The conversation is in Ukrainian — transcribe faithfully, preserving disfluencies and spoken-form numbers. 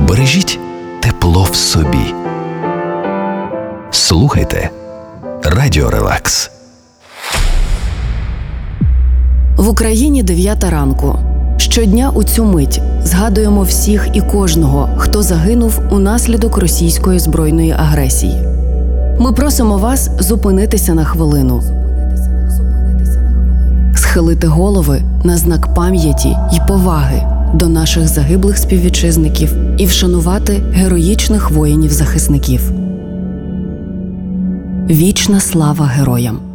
Бережіть тепло в собі. Слухайте Радіо Релакс. В Україні дев'ята ранку. Щодня у цю мить згадуємо всіх і кожного, хто загинув унаслідок російської збройної агресії. Ми просимо вас зупинитися на хвилину, схилити голови на знак пам'яті й поваги до наших загиблих співвітчизників і вшанувати героїчних воїнів-захисників. Вічна слава героям!